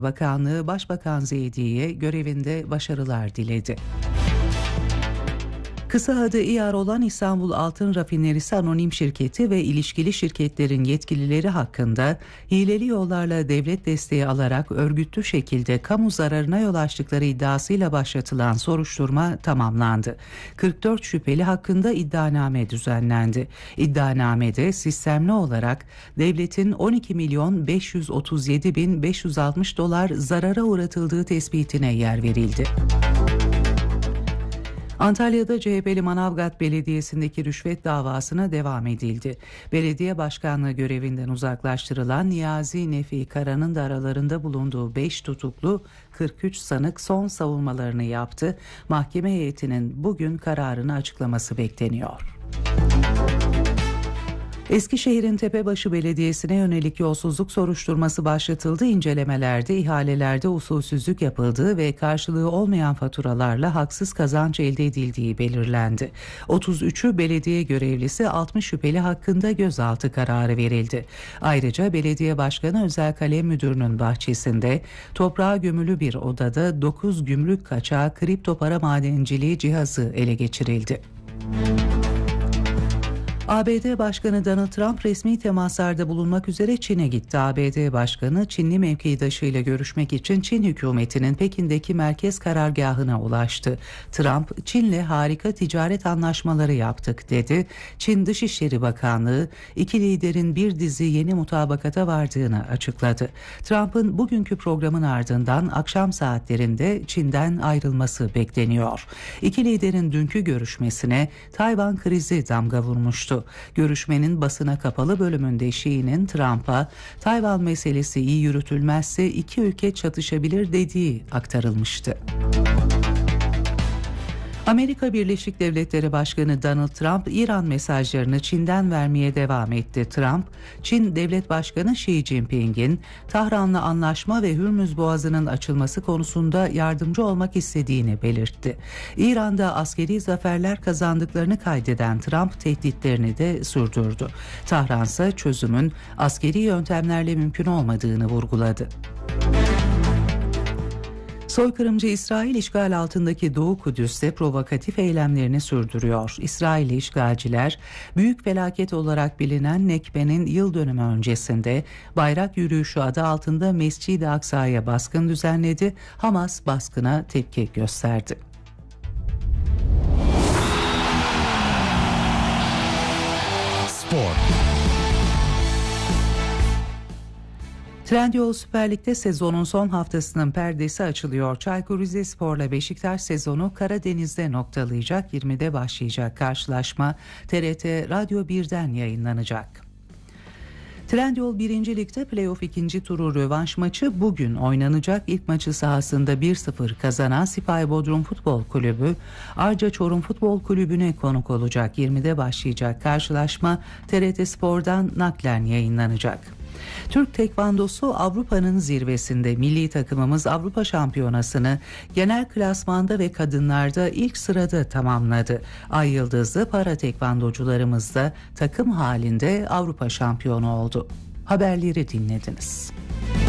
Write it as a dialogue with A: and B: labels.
A: Bakanlığı Başbakan Zeydi'ye görevinde başarılar diledi. Kısa adı İAR olan İstanbul Altın Rafinerisi Anonim Şirketi ve ilişkili şirketlerin yetkilileri hakkında hileli yollarla devlet desteği alarak örgütlü şekilde kamu zararına yol açtıkları iddiasıyla başlatılan soruşturma tamamlandı. 44 şüpheli hakkında iddianame düzenlendi. İddianamede sistemli olarak devletin 12.537.560 dolar zarara uğratıldığı tespitine yer verildi. Antalya'da CHP'li Manavgat Belediyesi'ndeki rüşvet davasına devam edildi. Belediye başkanlığı görevinden uzaklaştırılan Niyazi Nefi Kara'nın da aralarında bulunduğu 5 tutuklu 43 sanık son savunmalarını yaptı. Mahkeme heyetinin bugün kararını açıklaması bekleniyor. Eskişehir'in Tepebaşı Belediyesi'ne yönelik yolsuzluk soruşturması başlatıldı. İncelemelerde ihalelerde usulsüzlük yapıldığı ve karşılığı olmayan faturalarla haksız kazanç elde edildiği belirlendi. 33'ü belediye görevlisi, 60 şüpheli hakkında gözaltı kararı verildi. Ayrıca belediye başkanı Özel Kalem Müdürü'nün bahçesinde toprağa gömülü bir odada 9 gümrük kaçağı kripto para madenciliği cihazı ele geçirildi. ABD Başkanı Donald Trump resmi temaslarda bulunmak üzere Çin'e gitti. ABD Başkanı Çinli mevkidaşıyla görüşmek için Çin hükümetinin Pekin'deki merkez karargahına ulaştı. Trump, "Çin'le harika ticaret anlaşmaları yaptık," dedi. Çin Dışişleri Bakanlığı iki liderin bir dizi yeni mutabakata vardığını açıkladı. Trump'ın bugünkü programın ardından akşam saatlerinde Çin'den ayrılması bekleniyor. İki liderin dünkü görüşmesine Tayvan krizi damga vurmuştu. Görüşmenin basına kapalı bölümünde Xi'nin Trump'a Tayvan meselesi iyi yürütülmezse iki ülke çatışabilir dediği aktarılmıştı. Amerika Birleşik Devletleri Başkanı Donald Trump, İran mesajlarını Çin'den vermeye devam etti. Trump, Çin Devlet Başkanı Xi Jinping'in Tahran'la anlaşma ve Hürmüz Boğazı'nın açılması konusunda yardımcı olmak istediğini belirtti. İran'da askeri zaferler kazandıklarını kaydeden Trump tehditlerini de sürdürdü. Tahran ise çözümün askeri yöntemlerle mümkün olmadığını vurguladı. Soykırımcı İsrail işgal altındaki Doğu Kudüs'te provokatif eylemlerini sürdürüyor. İsrailli işgalciler büyük felaket olarak bilinen Nekbe'nin yıl dönümü öncesinde bayrak yürüyüşü adı altında Mescid-i Aksa'ya baskın düzenledi. Hamas baskına tepki gösterdi.
B: Spor.
A: Trendyol Süper Lig'de sezonun son haftasının perdesi açılıyor. Çaykur Rizespor'la Beşiktaş sezonu Karadeniz'de noktalayacak. 20'de başlayacak karşılaşma TRT Radyo 1'den yayınlanacak. Trendyol 1. Lig'de playoff 2. turu rövanş maçı bugün oynanacak. İlk maçı sahasında 1-0 kazanan Sipahi Bodrum Futbol Kulübü Arca Çorum Futbol Kulübü'ne konuk olacak. 20'de başlayacak karşılaşma TRT Spor'dan naklen yayınlanacak. Türk Tekvandosu Avrupa'nın zirvesinde. Milli takımımız Avrupa Şampiyonası'nı genel klasmanda ve kadınlarda ilk sırada tamamladı. Ay Yıldızlı para tekvandocularımız da takım halinde Avrupa şampiyonu oldu. Haberleri dinlediniz.